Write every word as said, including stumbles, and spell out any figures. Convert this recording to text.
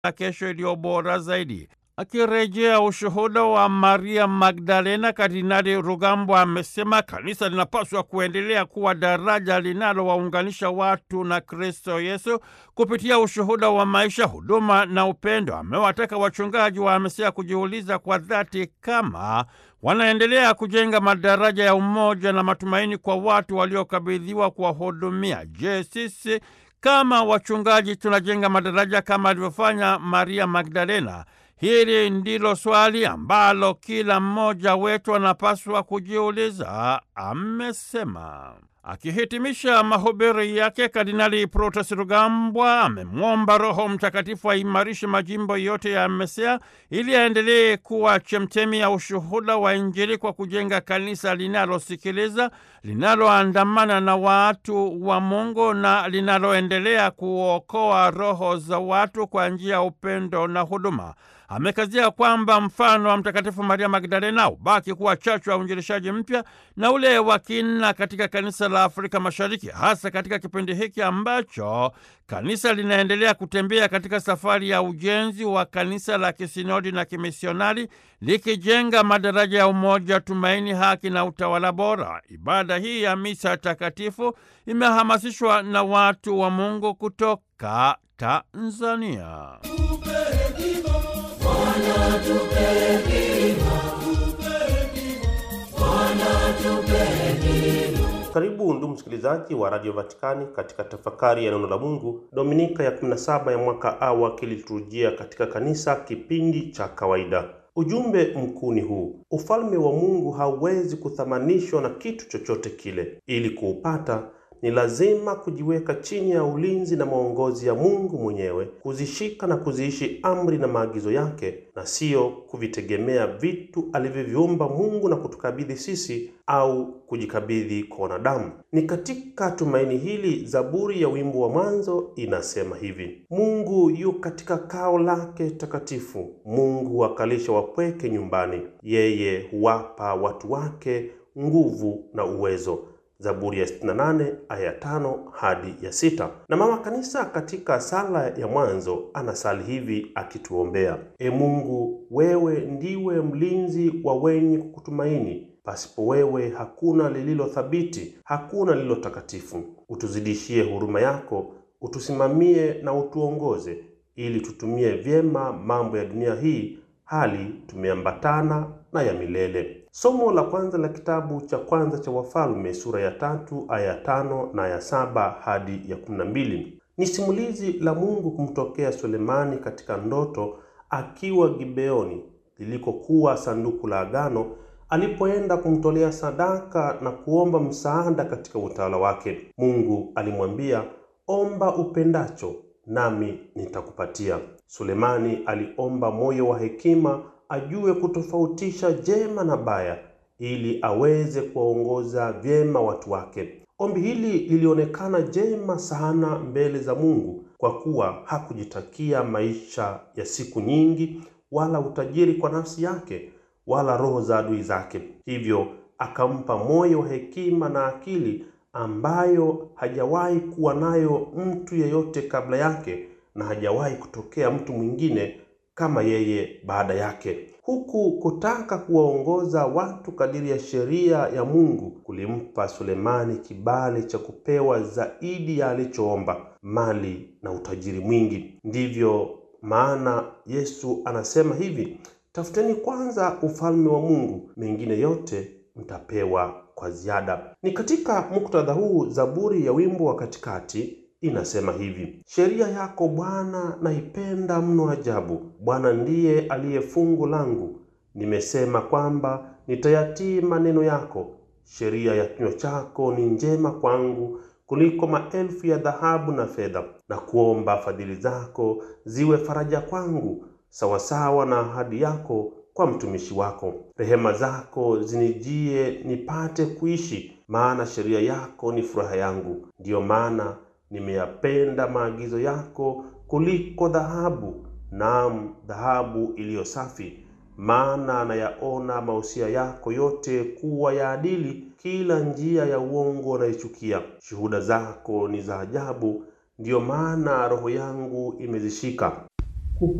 na kesho iliyo bora zaidi. Akirejea ushuhuda wa Maria Magdalena, Kardinali Rugambwa amesema kanisa linapaswa kuendelea kuwa daraja linalowaunganisha watu na Kristo Yesu kupitia ushuhuda wa maisha, huduma na upendo. Amewataka wachungaji wa AMESEA kujiuliza kwa dhati kama wanaendelea kujenga madaraja ya umoja na matumaini kwa watu waliokabidhiwa kuwahudumia. Je, sisi kama wachungaji tunajenga madaraja kama alivyofanya Maria Magdalena? Hili ndilo swali ambalo kila mmoja wetu anapaswa kujiuliza, amesema. Akihitimisha mahubiri yake, Kardinali Protas Rugambwa amemwomba Roho Mtakatifu aimarishe majimbo yote ya AMESEA ili aendelee kuwa chemchemi ya ushuhuda wa Injili kwa kujenga kanisa linalosikiliza, linaloandamana na watu wa Mungu na linaloendelea kuokoa roho za watu kwa njia ya upendo na huduma. Amekazia kwamba mfano wa Mtakatifu Maria Magdalena ubaki kuwa chachu ya uinjilishaji mpya na ule wa kina katika kanisa la Afrika Mashariki, hasa katika kipindi hiki ambacho kanisa linaendelea kutembea katika safari ya ujenzi wa kanisa la kisinodi na kimisionari, likijenga madaraja ya umoja, tumaini, haki na utawala bora. Ibada hii ya misa takatifu imehamasishwa na watu wa Mungu kutoka Tanzania. Karibu ndugu msikilizaji wa Radio Vatikani katika tafakari ya neno la Mungu, Dominika ya kumi na saba ya mwaka A wa kiliturujia katika kanisa, kipindi cha kawaida. Ujumbe mkuu ni huu: ufalme wa Mungu hauwezi kuthamanishwa na kitu chochote kile. Ili kuupata ni lazima kujiweka chini ya ulinzi na maongozi ya Mungu mwenyewe, kuzishika na kuziishi amri na maagizo yake, na sio kuvitegemea vitu alivyoviumba Mungu na kutukabidhi sisi au kujikabidhi kwa wanadamu. Ni katika tumaini hili Zaburi ya wimbo wa mwanzo inasema hivi: Mungu yu katika kao lake takatifu, Mungu akalisha wapweke nyumbani, yeye huwapa watu wake nguvu na uwezo. Zaburi ya sitini na nane aya tano hadi ya sita. Na mama kanisa katika sala ya mwanzo anasali hivi akituombea: E Mungu, wewe ndiwe mlinzi wa wenye kukutumaini. Pasipo wewe hakuna lililo thabiti, hakuna lililo takatifu. Utuzidishie huruma yako, utusimamie na utuongoze, ili tutumie vyema mambo ya dunia hii, hali tumeambatana na ya milele. Somo la kwanza la kitabu cha kwanza cha Wafalme sura ya tatu aya tano na ya saba hadi ya kumi na mbili. Ni simulizi la Mungu kumtokea Sulemani katika ndoto akiwa Gibeoni, lilikokuwa sanduku la agano, alipoenda kumtolea sadaka na kuomba msaada katika utawala wake. Mungu alimwambia, omba upendacho nami nitakupatia. Sulemani aliomba moyo wa hekima, ajue kutofautisha jema na baya, ili aweze kuwaongoza vyema watu wake. Ombi hili lilionekana jema sana mbele za Mungu, kwa kuwa hakujitakia maisha ya siku nyingi, wala utajiri kwa nafsi yake, wala roho za adui zake. Hivyo akampa moyo wa hekima na akili, ambayo hajawahi kuwa nayo mtu yeyote kabla yake, na hajawahi kutokea mtu mwingine kama yeye baada yake. Huku kutaka kuwaongoza watu kadiri ya sheria ya Mungu kulimpa Sulemani kibali cha kupewa zaidi ya alichoomba, mali na utajiri mwingi. Ndivyo maana Yesu anasema hivi: tafuteni kwanza ufalme wa Mungu, mengine yote mtapewa kwa ziada. Ni katika muktadha huu Zaburi ya wimbo wa katikati inasema hivi: sheria yako Bwana naipenda mno ajabu, Bwana ndiye aliye fungu langu. Nimesema kwamba nitayatii maneno yako, sheria ya kinywa chako ni njema kwangu kuliko maelfu ya dhahabu na fedha. Na kuomba fadhili zako ziwe faraja kwangu, sawasawa na ahadi yako kwa mtumishi wako. Rehema zako zinijie nipate kuishi, maana sheria yako ni furaha yangu. Ndiyo maana nimeyapenda maagizo yako kuliko dhahabu, naam, dhahabu iliyo safi. Maana nayaona mausia yako yote kuwa ya adili, kila njia ya uongo naichukia. Shuhuda zako ni za ajabu, ndiyo maana roho yangu imezishika.